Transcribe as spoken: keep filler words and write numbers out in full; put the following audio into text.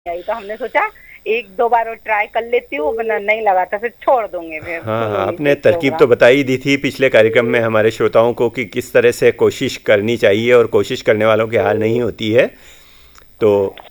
यही तो हमने सोचा एक दो बार और ट्राई कर लेती हूँ, वरना नहीं लगा तो फिर छोड़ दूंगे फिर। हाँ तो हाँ, वही आपने से तरकीब तो प्रोग्राम। बता ही दी थी पिछले कार्यक्रम में हमारे श्रोताओं को कि किस तरह से कोशिश करनी चाहिए और कोशिश करने वालों की हार नहीं होती है। तो